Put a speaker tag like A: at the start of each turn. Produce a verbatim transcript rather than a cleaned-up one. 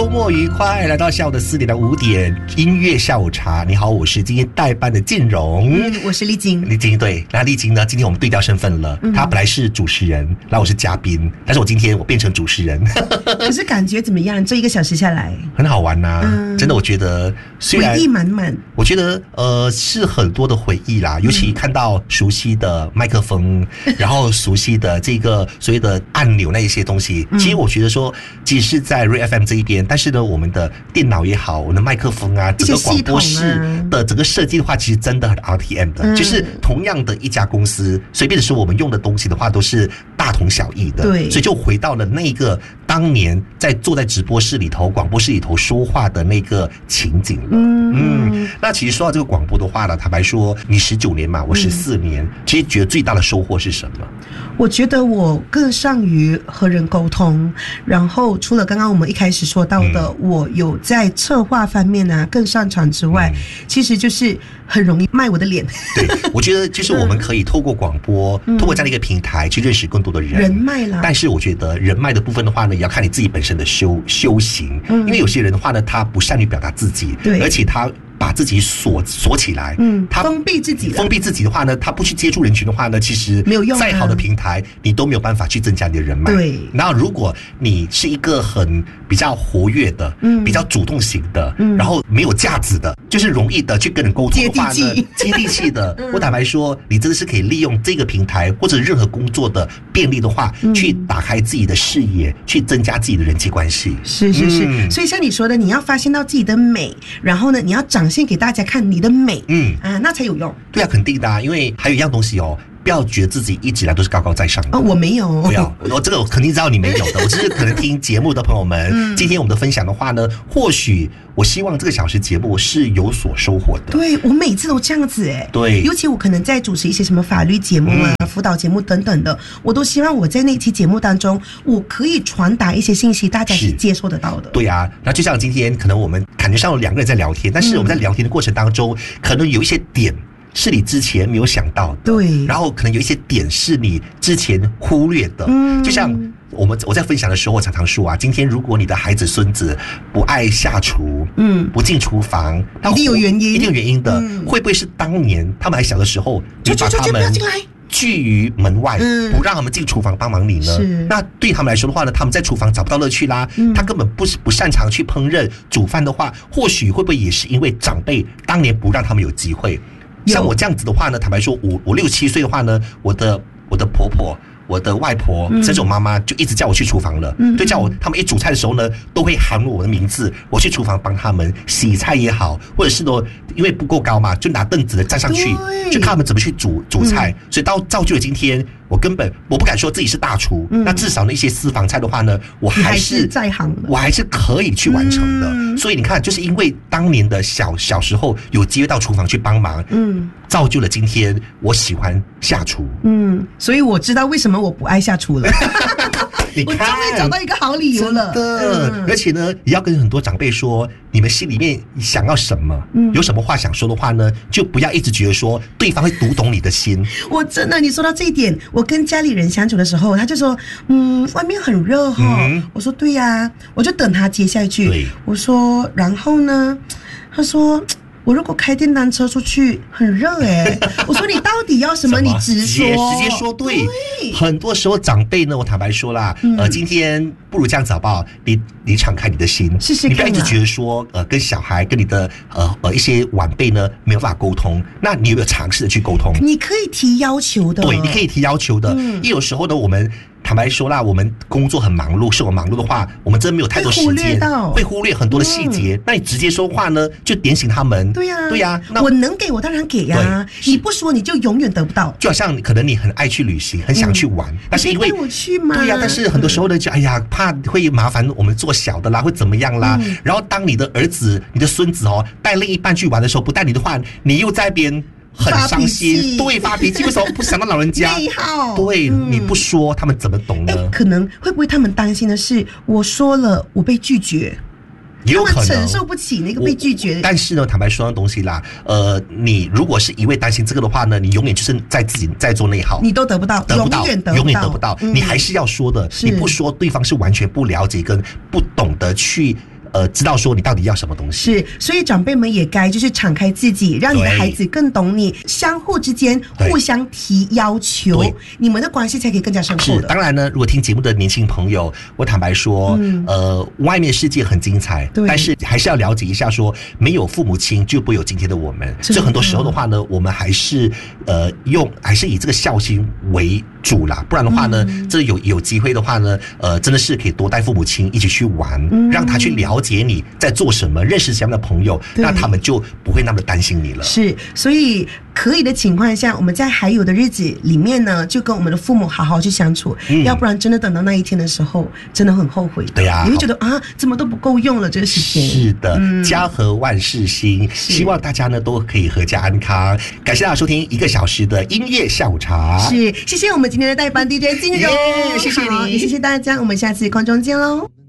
A: 周末愉快，来到下午的四点到五点，音乐下午茶。你好，我是今天代班的建荣，
B: 嗯，我是丽晶，
A: 丽晶对，那丽晶呢？今天我们对调身份了，她、嗯、本来是主持人，然后我是嘉宾，但是我今天我变成主持人。
B: 可是感觉怎么样？这一个小时下来
A: 很好玩呐、啊嗯，真的，我觉得虽然
B: 回忆满满，
A: 我觉得呃是很多的回忆啦，尤其看到熟悉的麦克风，嗯、然后熟悉的这个所谓的按钮那一些东西，嗯、其实我觉得说，即使在 Ray F M 这一边。但是呢，我们的电脑也好，我们的麦克风啊，整个广播室的整个设计的话，其实真的很 R T M 的、嗯，就是同样的一家公司，随便的说，我们用的东西的话，都是大同小异的。对，所以就回到了那个当年在坐在直播室里头、广播室里头说话的那个情景了。嗯嗯，那其实说到这个广播的话呢，坦白说，你十九年嘛，我十四年、嗯，其实觉得最大的收获是什么？
B: 我觉得我更善于和人沟通，然后除了刚刚我们一开始说到的、嗯、我有在策划方面呢、啊、更擅长之外、嗯、其实就是很容易卖我的脸。
A: 对，我觉得就是我们可以透过广播、嗯、透过这样的一个平台去认识更多的人
B: 人脉啦。
A: 但是我觉得人脉的部分的话呢，也要看你自己本身的修修行、嗯、因为有些人的话呢，他不善于表达自己，对，而且他把自己锁锁起来，
B: 嗯，
A: 他
B: 封闭自己，
A: 封闭自己的话呢，他不去接触人群的话呢，其实没有用、啊。再好的平台，你都没有办法去增加你的人脉。对。然后，如果你是一个很比较活跃的，嗯，比较主动型的，嗯，然后没有架子的，就是容易的去跟人沟通的话呢，接地气的。嗯、我坦白说，你真的是可以利用这个平台或者任何工作的便利的话，嗯、去打开自己的视野，去增加自己的人际关系。
B: 是是是、嗯。所以像你说的，你要发现到自己的美，然后呢，你要展现给大家看你的美，嗯啊，那才有用。
A: 对啊，肯定的啊，因为还有一样东西哦。不要觉得自己一直以来都是高高在上的。
B: 哦，我没有。
A: 不要，我这个我肯定知道你没有的。我只是可能听节目的朋友们，嗯、今天我们的分享的话呢，或许我希望这个小时节目是有所收获的。
B: 对，我每次都这样子哎。
A: 对，
B: 尤其我可能在主持一些什么法律节目啊、嗯、辅导节目等等的，我都希望我在那期节目当中，我可以传达一些信息，大家是接受得到的。
A: 对啊，那就像今天可能我们感觉上有两个人在聊天，但是我们在聊天的过程当中，嗯、可能有一些点。是你之前没有想到的，对，然后可能有一些点是你之前忽略的，嗯，就像我们我在分享的时候，我常常说啊，今天如果你的孩子孙子不爱下厨，嗯，不进厨房，
B: 一定有原因，
A: 一定有原因的，嗯、会不会是当年他们还小的时候，你把他们拒于门外，嗯、不让他们进厨房帮忙你呢？那对他们来说的话呢，他们在厨房找不到乐趣啦，嗯、他根本不是不擅长去烹饪煮饭的话，或许会不会也是因为长辈当年不让他们有机会？像我这样子的话呢，坦白说，我我六七岁的话呢，我的我的婆婆、我的外婆，甚至我妈妈就一直叫我去厨房了，嗯、就叫我他们一煮菜的时候呢，都会喊我的名字，我去厨房帮他们洗菜也好，或者是呢，因为不够高嘛，就拿凳子站上去，就看他们怎么去煮煮菜，嗯、所以到造就了今天。我根本我不敢说自己是大厨，嗯、那至少那些私房菜的话呢，我还是,
B: 还是在行的，
A: 我还是可以去完成的。嗯、所以你看，就是因为当年的小小时候有机会到厨房去帮忙，嗯，造就了今天我喜欢下厨。
B: 嗯，所以我知道为什么我不爱下厨了。
A: 你看，
B: 我终于找到一个好理由了。
A: 真的，嗯、而且呢，也要跟很多长辈说，你们心里面想要什么，嗯、有什么话想说的话呢，就不要一直觉得说对方会读懂你的心。我
B: 真的，你说到这一点，我跟家里人相处的时候，他就说，嗯，外面很热哈、哦嗯。我说对呀、啊，我就等他接下一句。我说，然后呢？他说。我如果开电单车出去很热哎、欸，我说你到底要什么？你直说，
A: 直接说对。对，很多时候长辈呢，我坦白说啦，嗯、呃，今天不如这样子好不好？你你敞开你的心，
B: 试试看、啊。
A: 你不要一直觉得说，呃，跟小孩、跟你的呃呃一些晚辈呢没有办法沟通，那你有没有尝试的去沟通？
B: 你可以提要求的，
A: 对，你可以提要求的。嗯，因为有时候呢，我们。坦白说啦，我们工作很忙碌，生活忙碌的话，我们真的没有太多时间，会忽略到，会忽略很多的细节。嗯、那你直接说话呢，就点醒他们。
B: 对呀、啊，
A: 对呀、啊。
B: 我能给我当然给呀、啊，你不说你就永远得不到。
A: 就好像可能你很爱去旅行，很想去玩，嗯、但是因为
B: 你带我去吗？
A: 对呀、啊，但是很多时候呢，就哎呀，怕会麻烦我们做小的啦，会怎么样啦？嗯、然后当你的儿子、你的孙子哦带另一半去玩的时候，不带你的话，你又在边。很伤心，对，发脾气，为什么不想到老人家？
B: 内耗，
A: 对、嗯，你不说，他们怎么懂呢？
B: 可能会不会他们担心的是，我说了，我被拒绝，
A: 也有可能
B: 他们承受不起那个被拒绝。
A: 但是呢，坦白说的东西啦，呃，你如果是一味担心这个的话呢，你永远就是在自己在做内耗，
B: 你都得不到，
A: 得不到，
B: 永远得不到，
A: 永远得不到。嗯、你还是要说的，你不说，对方是完全不了解跟不懂得去。 呃知道说你到底要什么东西。
B: 是，所以长辈们也该就是敞开自己，让你的孩子更懂你，相互之间互相提要求，你们的关系才可以更加深厚的。
A: 当然呢，如果听节目的年轻朋友，我坦白说，嗯、呃，外面世界很精彩，但是还是要了解一下说，没有父母亲就不会有今天的我们。所以很多时候的话呢，我们还是呃用还是以这个孝心为主啦，不然的话呢，嗯、这有有机会的话呢，呃，真的是可以多带父母亲一起去玩，嗯、让他去了解你在做什么，认识什么样的朋友，那他们就不会那么担心你了。
B: 是，所以可以的情况下，我们在还有的日子里面呢，就跟我们的父母好好去相处，嗯、要不然真的等到那一天的时候，真的很后悔。
A: 对呀、啊，
B: 你会觉得啊，怎么都不够用了这个时间。
A: 是的，嗯、家和万事兴，希望大家呢都可以阖家安康。感谢大家收听一个小时的音乐下午茶。
B: 是，谢谢我们今天的代班 D J 金荣，
A: yeah, 谢谢你，
B: 也谢谢大家，我们下次空中见喽。